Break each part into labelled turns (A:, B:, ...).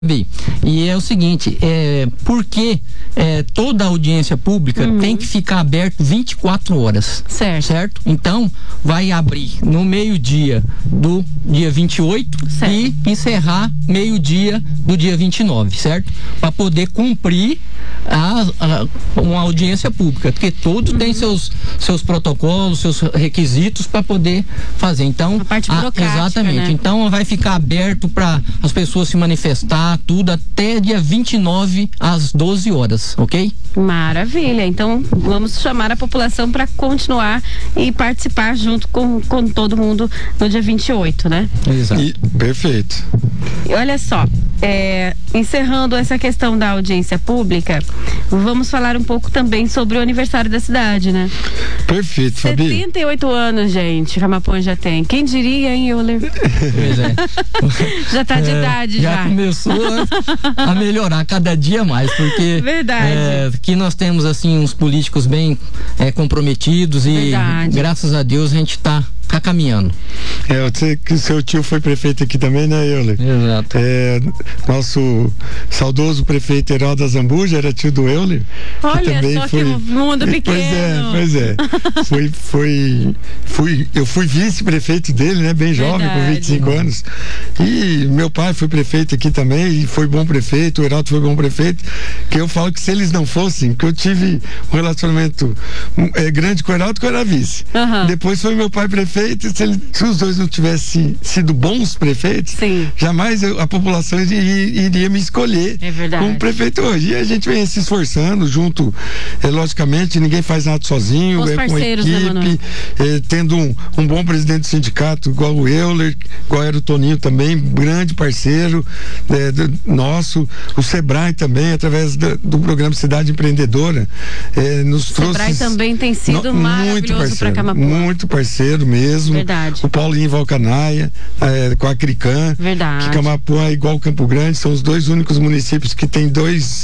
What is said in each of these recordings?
A: E é o seguinte, porque toda audiência pública tem que ficar aberto 24 horas. Certo? Então, vai abrir no meio-dia do dia 28 e encerrar meio-dia do dia 29, certo? Para poder cumprir uma audiência pública, porque todos têm seus protocolos, seus requisitos para poder fazer. Então,
B: a parte burocrática,
A: exatamente.
B: Né?
A: Então, vai ficar aberto para as pessoas se manifestar, tudo até dia 29 às 12 horas, ok?
B: Maravilha. Então, vamos chamar a população para continuar e participar junto com todo mundo no dia 28, né?
A: Exato.
C: Perfeito.
B: E olha só, encerrando essa questão da audiência pública, vamos falar um pouco também sobre o aniversário da cidade, né?
C: Perfeito, Fabi.
B: 78 anos, gente, Camapuã já tem. Quem diria, hein, Euler?
A: Pois é.
B: Já tá de idade, já.
A: Já começou a melhorar cada dia mais, porque
B: verdade.
A: Que nós temos, assim, uns políticos bem comprometidos e graças a Deus a gente tá caminhando.
C: Eu sei que o seu tio foi prefeito aqui também, né, Euler?
A: Exato.
C: Nosso saudoso prefeito Heraldo Zambuja era tio do Euler.
B: Olha só que mundo pequeno.
C: Pois é. Eu fui vice-prefeito dele, né? Bem jovem, com 25 anos. E meu pai foi prefeito aqui também e foi bom prefeito, o Heraldo foi bom prefeito, que eu falo que se eles não fossem, que eu tive um relacionamento grande com o Heraldo, que eu era vice. Depois foi meu pai prefeito. Se os dois não tivessem sido bons prefeitos, jamais a população iria me escolher como prefeito hoje. E a gente vem se esforçando junto, logicamente, ninguém faz nada sozinho, com equipe, tendo um bom presidente do sindicato, igual o Euler, igual era o Toninho também, grande parceiro nosso, o Sebrae também, através do programa Cidade Empreendedora, nos trouxe...
B: O Sebrae também tem sido maravilhoso para Camapuã.
C: Muito parceiro mesmo.
B: Verdade.
C: O Paulinho Valcanaia, com a Crican.
B: Verdade.
C: Que Camapuã é igual Campo Grande, são os dois únicos municípios que tem dois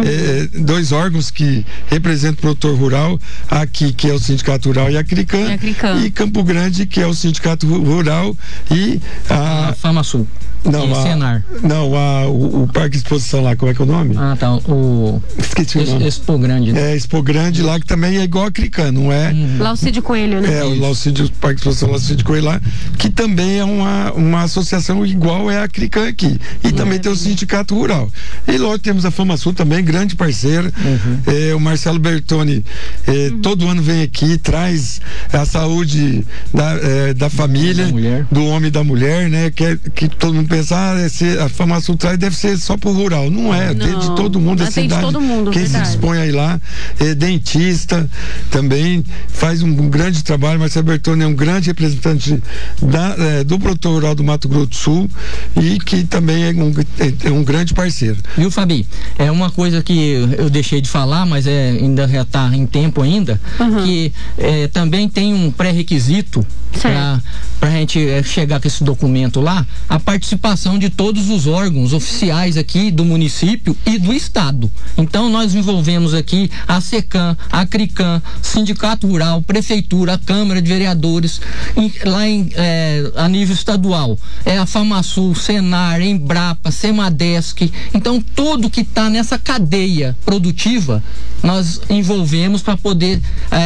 C: órgãos que representam o produtor rural, aqui que é o Sindicato Rural e a Crican, e Campo Grande, que é o Sindicato Rural e a
A: FamaSul.
C: Senar. O Parque de Exposição lá, como é que é o nome? Esqueci o nome.
A: Expo Grande.
C: Expo Grande lá, que também é igual a Crican, não é?
B: Laucídio Coelho, né?
C: O Laucídio, Parque de Exposição Laucídio Coelho lá, que também é uma associação igual é a Crican aqui. E também tem o Sindicato Rural. E logo temos a FamaSul também, grande parceira. O Marcelo Bertoni todo ano vem aqui, traz a saúde da família, do homem e da mulher, né? Que todo mundo pensar, a FamaSul traz deve ser só pro rural. Não é, de todo mundo, da cidade.
B: Todo mundo,
C: quem se dispõe aí lá, dentista também faz um grande trabalho. Marcelo Bertoni é um grande representante do produtor rural do Mato Grosso do Sul e que também é um grande parceiro.
A: Viu, Fabi? É uma coisa que eu deixei de falar, mas ainda já está em tempo ainda, que também tem um pré-requisito para a gente chegar com esse documento lá, a participação de todos os órgãos oficiais aqui do município e do estado. Então nós envolvemos aqui a SECAM, a CRICAM, Sindicato Rural, Prefeitura, a Câmara de Vereadores, a nível estadual, a FamaSul, Senar, Embrapa, Semadesc. Então tudo que está nessa cadeia produtiva nós envolvemos para poder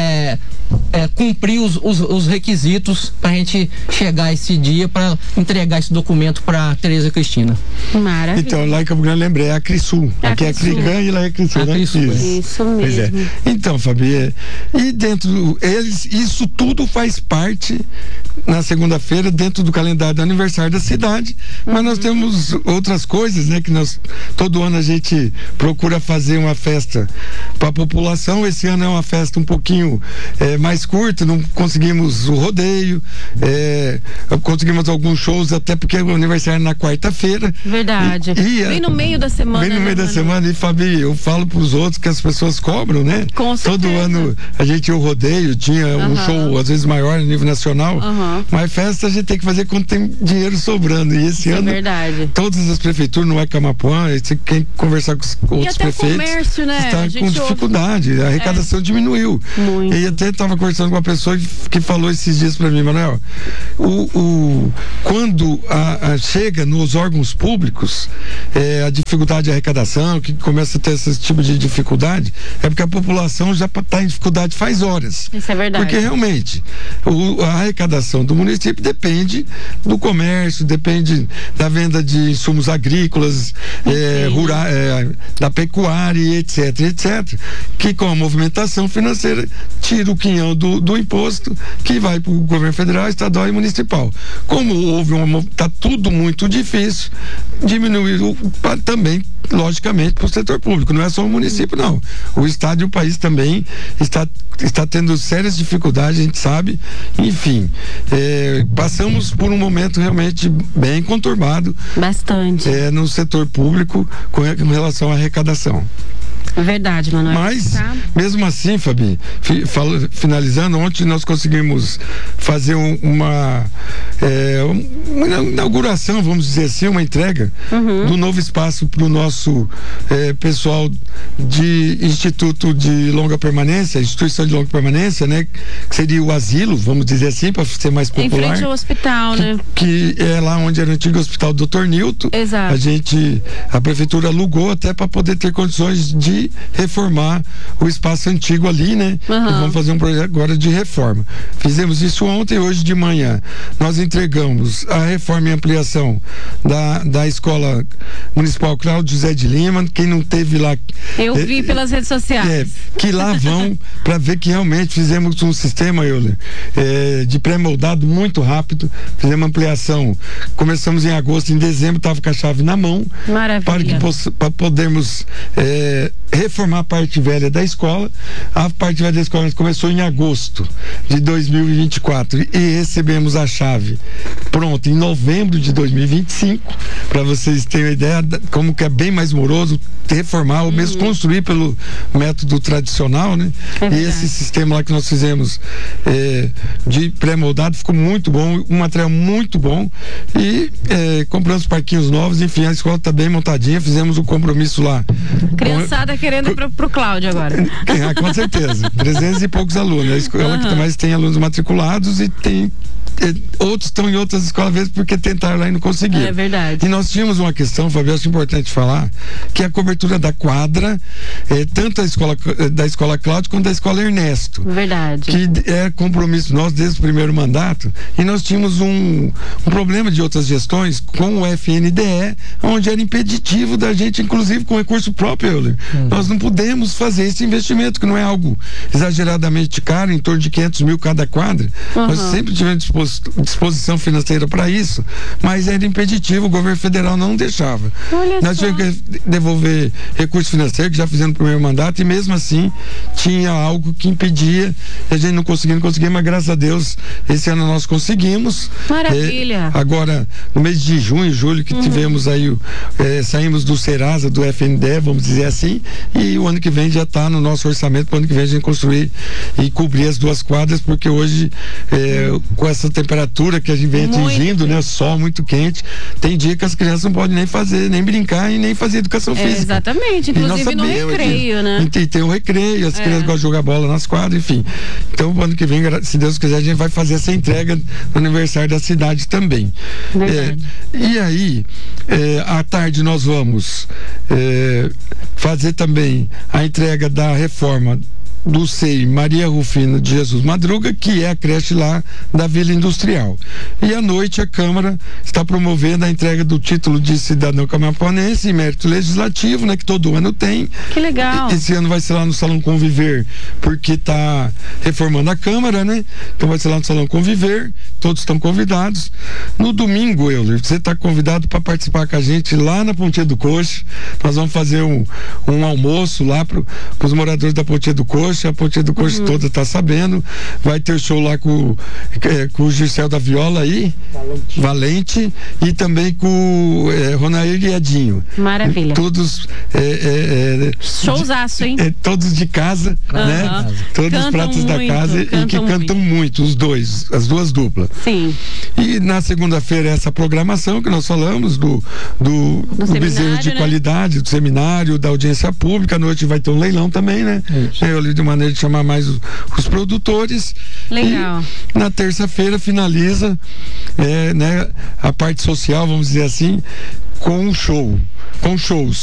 A: cumprir os requisitos para a gente chegar esse dia para entregar esse documento para Tereza Cristina.
B: Maravilha.
C: Então, lá em Campo Grande, lembrei, é a Crisul. Aqui é a Crican e lá é a Crisul, né?
B: Isso mesmo.
C: Então, Fabi, e dentro isso tudo faz parte na segunda-feira dentro do calendário do aniversário da cidade, mas nós temos outras coisas, né, que todo ano a gente procura fazer uma festa para a população. Esse ano é uma festa um pouquinho mais curta, não conseguimos o rodeio, conseguimos alguns shows, até porque o aniversário é na quarta-feira.
B: Verdade. Bem no meio da semana.
C: Bem no meio da semana. E, Fabi, eu falo para os outros que as pessoas cobram, né?
B: Com certeza.
C: Todo ano a gente o rodeio, tinha um show às vezes maior a nível nacional, Mas festa a gente tem que fazer quando tem dinheiro sobrando. E esse ano, todas as prefeituras, não é Camapuã, quem conversar com os outros prefeitos,
B: comércio, né?
C: está com dificuldade. A arrecadação diminuiu.
B: Muito.
C: E até estava conversando com uma pessoa que falou esses dias para mim, Manuel, quando chega nos órgãos públicos a dificuldade de arrecadação, que começa a ter esse tipo de dificuldade, é porque a população já está em dificuldade faz horas.
B: Isso é verdade.
C: Porque realmente a arrecadação do município depende do comércio, depende da venda de insumos agrícolas, da pecuária, etc, que com a movimentação financeira tira o quinhão do imposto que vai para o governo federal, estadual e municipal. Como está tudo muito difícil, diminuiu também, logicamente, para o setor público. Não é só o município, não. O estado e o país também está tendo sérias dificuldades, a gente sabe. Enfim, passamos por um momento realmente bem conturbado.
B: Bastante.
C: No setor público com relação à arrecadação.
B: É verdade, Manuel.
C: Mas, mesmo assim, Fabi, finalizando, ontem nós conseguimos fazer uma inauguração, vamos dizer assim, uma entrega do novo espaço para o nosso pessoal de Instituto de Longa Permanência, Instituição de Longa Permanência, né? Que seria o asilo, vamos dizer assim, para ser mais popular.
B: Em frente ao hospital, né?
C: Que é lá onde era o antigo Hospital Dr. Nilton.
B: Exato.
C: A prefeitura alugou até para poder ter condições de reformar o espaço antigo ali, né? E vamos fazer um projeto agora de reforma. Fizemos isso ontem. Hoje de manhã nós entregamos a reforma e ampliação da Escola Municipal Cláudio José de Lima. Quem não teve lá,
B: eu vi pelas redes sociais,
C: que lá vão para ver que realmente fizemos um sistema, Euler, de pré-moldado muito rápido. Fizemos ampliação, começamos em agosto, em dezembro estava com a chave na mão.
B: Maravilha.
C: Para podermos reformar a parte velha da escola. A parte velha da escola começou em agosto de 2024 e recebemos a chave pronta em novembro de 2025, para vocês terem uma ideia como que é bem mais moroso reformar ou mesmo construir pelo método tradicional, né? E esse sistema lá que nós fizemos de pré-moldado ficou muito bom, um material muito bom, e compramos parquinhos novos, enfim, a escola está bem montadinha, fizemos um compromisso lá.
B: Criançada querendo ir pro Cláudio agora.
C: Com certeza, 300 e poucos alunos, a escola que mais tem alunos matriculados e tem outros estão em outras escolas, às vezes, porque tentaram lá e não conseguiram.
B: É verdade.
C: E nós tínhamos uma questão, Fabio, acho importante falar, que é a cobertura da quadra, tanto da escola Cláudio quanto da escola Ernesto.
B: Verdade.
C: Que é compromisso nosso desde o primeiro mandato, e nós tínhamos um problema de outras gestões com o FNDE, onde era impeditivo da gente, inclusive com recurso próprio, Euler. Nós não podemos fazer esse investimento, que não é algo exageradamente caro, em torno de 500 mil cada quadra. Nós sempre tivemos disposição financeira para isso, mas era impeditivo, o governo federal não deixava. Nós tivemos que devolver recurso financeiro, que já fizemos no primeiro mandato, e mesmo assim tinha algo que impedia, a gente não conseguia, mas graças a Deus esse ano nós conseguimos.
B: Maravilha.
C: Agora, no mês de junho, julho, que tivemos aí, saímos do Serasa, do FNDE, vamos dizer assim, e o ano que vem já está no nosso orçamento, para o ano que vem a gente construir e cobrir as duas quadras, porque hoje, com essa temperatura que a gente vem atingindo, né? Sol muito quente, tem dia que as crianças não podem nem brincar e nem fazer educação física.
B: Exatamente, inclusive no recreio, né?
C: E tem o recreio, as crianças gostam de jogar bola nas quadras, enfim. Então, o ano que vem, se Deus quiser, a gente vai fazer essa entrega no aniversário da cidade também. E aí, à tarde nós vamos fazer também a entrega da reforma do SEI Maria Rufina de Jesus Madruga, que é a creche lá da Vila Industrial. E à noite a Câmara está promovendo a entrega do título de cidadão camapuanense em mérito legislativo, né, que todo ano tem.
B: Que legal.
C: Esse ano vai ser lá no Salão Conviver, porque está reformando a Câmara, né? Então vai ser lá no Salão Conviver, todos estão convidados. No domingo, Euler, você está convidado para participar com a gente lá na Pontinha do Coxo. Nós vamos fazer um almoço lá para os moradores da Pontinha do Coxo. Coxa, a Pontinha do Coxa toda tá sabendo. Vai ter show lá com o Gisel da Viola aí, Valente, e também com o Ronair e Edinho.
B: Maravilha.
C: Todos
B: showzaço, hein?
C: Todos de casa, né? Todos os pratos da casa e que cantam muito, os dois, as duas duplas.
B: Sim.
C: E na segunda-feira essa programação que nós falamos do bezerro de qualidade, do seminário, da audiência pública. À noite vai ter um leilão também, né? Eu li de maneira de chamar mais os produtores.
B: Legal.
C: E na terça-feira finaliza né, a parte social, vamos dizer assim, com shows.